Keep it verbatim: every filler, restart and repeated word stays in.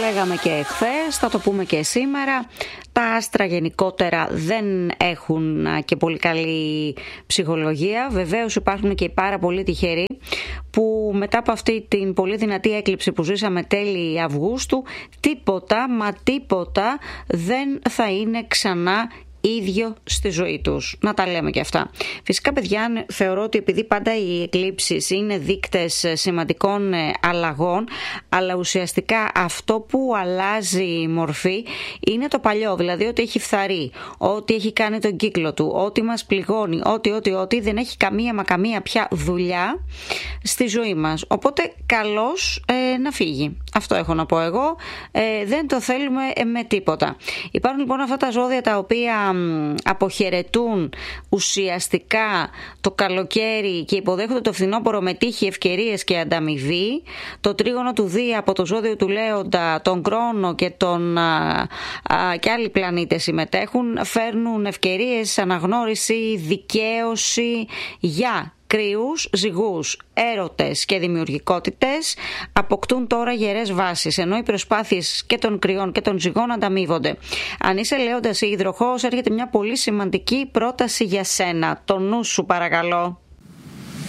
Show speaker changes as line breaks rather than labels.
λέγαμε και χθες, θα το πούμε και σήμερα. Τα άστρα γενικότερα δεν έχουν και πολύ καλή ψυχολογία. Βεβαίως υπάρχουν και οι πάρα πολύ τυχεροί που μετά από αυτή την πολύ δυνατή έκλειψη που ζήσαμε τέλη Αυγούστου, τίποτα μα τίποτα δεν θα είναι ξανά ίδιο στη ζωή τους. Να τα λέμε και αυτά. Φυσικά, παιδιά, θεωρώ ότι επειδή πάντα οι εκλήψεις είναι δείκτες σημαντικών αλλαγών, αλλά ουσιαστικά αυτό που αλλάζει η μορφή είναι το παλιό, δηλαδή ότι έχει φθαρεί, ότι έχει κάνει τον κύκλο του, ότι μας πληγώνει, ότι, ότι, ότι δεν έχει καμία μα καμία πια δουλειά στη ζωή μας. Οπότε καλώς ε, να φύγει. Αυτό έχω να πω εγώ. Ε, δεν το θέλουμε με τίποτα. Υπάρχουν λοιπόν αυτά τα ζώδια τα οποία αποχαιρετούν ουσιαστικά το καλοκαίρι και υποδέχονται το φθινόπωρο με τύχη, ευκαιρίες και ανταμοιβή. Το τρίγωνο του Δία από το ζώδιο του Λέοντα, τον Κρόνο και, τον, α, α, και άλλοι πλανήτες συμμετέχουν, φέρνουν ευκαιρίες, αναγνώριση, δικαίωση για κρυούς, ζυγούς, έρωτες και δημιουργικότητες αποκτούν τώρα γερές βάσεις, ενώ οι προσπάθειες και των κρυών και των ζυγών ανταμείβονται. Αν είσαι Λέοντας ή Υδροχόος, έρχεται μια πολύ σημαντική πρόταση για σένα. Το νου σου παρακαλώ.